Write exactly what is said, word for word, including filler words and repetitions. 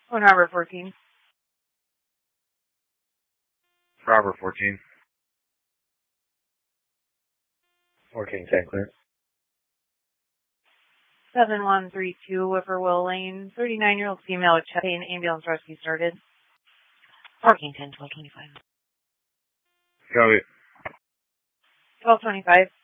One Harbor fourteen. Harbor fourteen. fourteen, ten clear. seven one three two Whippoorwill Lane. thirty-nine-year-old female with chest pain. Ambulance rescue started. fourteen ten, twelve twenty-five. Copy. twelve twenty-five.